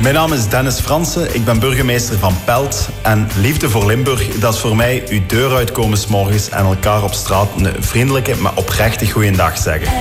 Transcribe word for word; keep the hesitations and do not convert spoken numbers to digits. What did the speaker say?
Mijn naam is Dennis Fransen, ik ben burgemeester van Pelt. En liefde voor Limburg, dat is voor mij uw deur uitkomen 's morgens en elkaar op straat een vriendelijke, maar oprechte goeiedag zeggen.